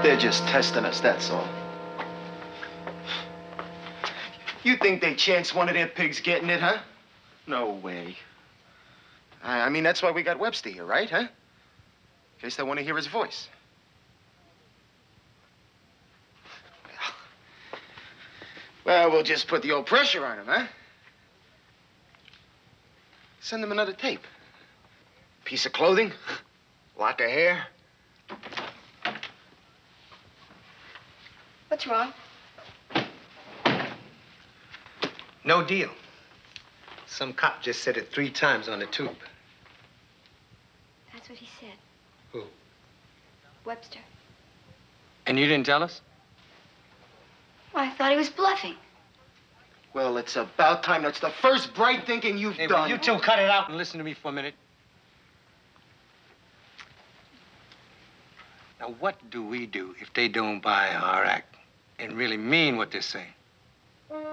They're just testing us, that's all. You think they chance one of their pigs getting it, huh? No way. I mean, that's why we got Webster here, right, huh? In case they want to hear his voice. Well, we'll just put the old pressure on him, huh? Send him another tape. Piece of clothing, lock of hair. What's wrong? No deal. Some cop just said it 3 times on the tube. That's what he said. Who? Webster. And you didn't tell us? Well, I thought he was bluffing. Well, it's about time. That's the first bright thinking you've Hey, done. will you two cut it out and listen to me for a minute? Now, what do we do if they don't buy our act and really mean what they're saying?